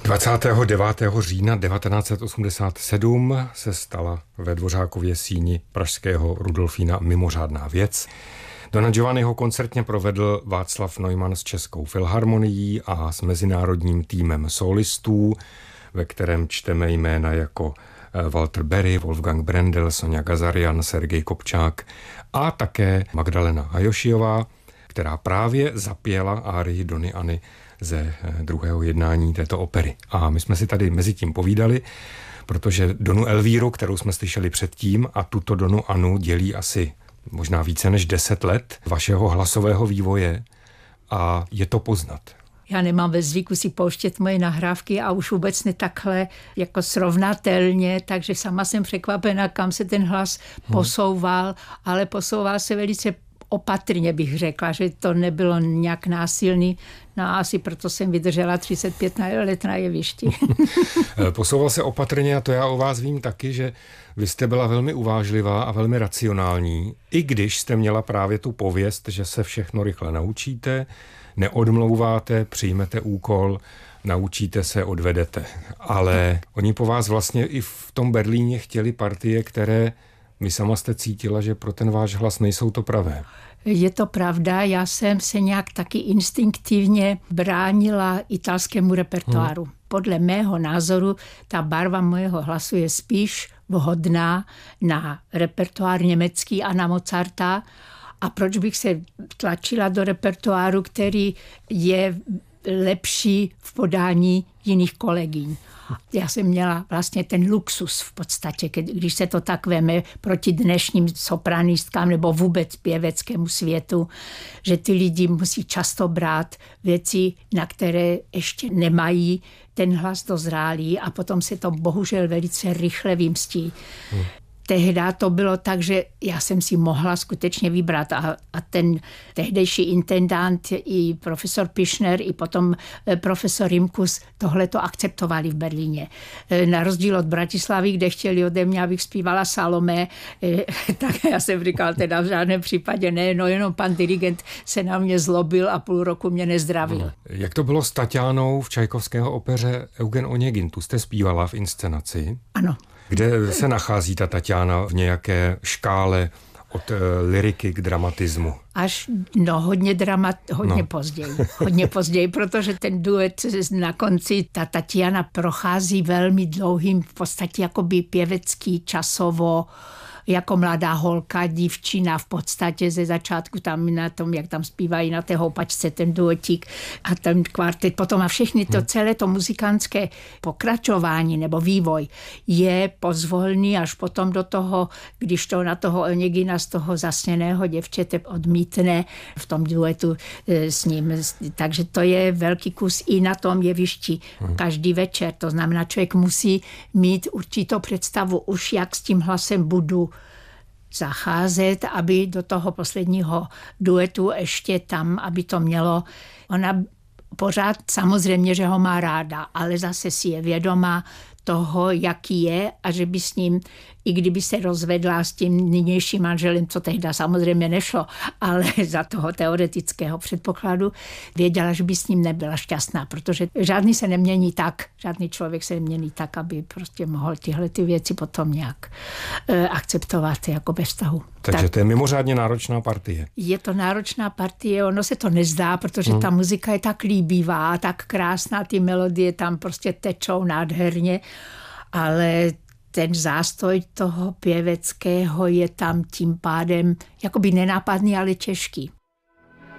29. října 1987 se stala ve Dvořákově síni pražského Rudolfína mimořádná věc. Dona Giovanniho koncertně provedl Václav Neumann s Českou filharmonií a s mezinárodním týmem solistů, ve kterém čteme jména jako Walter Berry, Wolfgang Brendel, Sonja Gazarian, Sergej Kopčák a také Magdalena Hajošiová, která právě zapěla árii Dony Anny ze druhého jednání této opery. A my jsme si tady mezi tím povídali, protože Donu Elvíru, kterou jsme slyšeli předtím, a tuto Donu Annu dělí asi možná více než 10 let vašeho hlasového vývoje a je to poznat. Já nemám ve zvyku si pouštět moje nahrávky a už vůbec ne takhle jako srovnatelně, takže sama jsem překvapena, kam se ten hlas posouval, ale posouval se velice opatrně, bych řekla, že to nebylo nějak násilný. No a asi proto jsem vydržela 35 let na jevišti. Posouval se opatrně a to já o vás vím taky, že vy jste byla velmi uvážlivá a velmi racionální, i když jste měla právě tu pověst, že se všechno rychle naučíte, neodmlouváte, přijmete úkol, naučíte se, odvedete. Ale oni po vás vlastně i v tom Berlíně chtěli partie, které vy sama jste cítila, že pro ten váš hlas nejsou to pravé. Je to pravda, já jsem se nějak taky instinktivně bránila italskému repertoáru. Podle mého názoru ta barva mojeho hlasu je spíš vhodná na repertoár německý a na Mozarta. A proč bych se tlačila do repertoáru, který je lepší v podání jiných kolegyň. Já jsem měla vlastně ten luxus v podstatě, když se to tak veme proti dnešním sopranistkám nebo vůbec pěveckému světu, že ty lidi musí často brát věci, na které ještě nemají ten hlas dozrálý a potom se to bohužel velice rychle vymstí. Tehdy to bylo tak, že já jsem si mohla skutečně vybrat a ten tehdejší intendant i profesor Pišner i potom profesor Rimkus tohle to akceptovali v Berlíně. Na rozdíl od Bratislavy, kde chtěli ode mě, abych zpívala Salomé, tak já jsem říkala teda v žádném případě ne, no jenom pan dirigent se na mě zlobil a půl roku mě nezdravil. Jak to bylo s Tatianou v Čajkovského opeře Eugen Onegin? Tu jste zpívala v inscenaci? Ano. Kde se nachází ta Tatiana v nějaké škále od lyriky k dramatismu? Až hodně později, protože ten duet na konci, ta Tatiana prochází velmi dlouhým, v podstatě jakoby pěvecký, časovo, jako mladá holka, dívčina v podstatě ze začátku tam na tom, jak tam zpívají na té houpačce ten duetík a ten kvartet potom a všechny to celé to muzikantské pokračování nebo vývoj je pozvolný až potom do toho, když to na toho Onegina z toho zasněného děvčete odmítne v tom duetu s ním. Takže to je velký kus i na tom jevišti každý večer. To znamená, člověk musí mít určitou představu už, jak s tím hlasem budu zacházet, aby do toho posledního duetu ještě tam, aby to mělo. Ona pořád samozřejmě, že ho má ráda, ale zase si je vědoma toho, jaký je a že by s ním, i kdyby se rozvedla s tím nynějším manželem, co tehdy samozřejmě nešlo, ale za toho teoretického předpokladu, věděla, že by s ním nebyla šťastná, protože žádný člověk se nemění tak, aby prostě mohl tyhle ty věci potom nějak akceptovat jako ve vztahu. Takže to je mimořádně náročná partie. Je to náročná partie, ono se to nezdá, protože ta muzika je tak líbivá, tak krásná, ty melodie tam prostě tečou nádherně, ale ten zástoj toho pěveckého je tam tím pádem jakoby nenápadný, ale těžký.